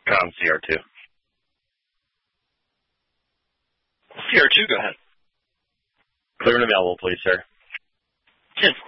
CR2. CR2, go ahead. Clear and available, please, sir. 10-4.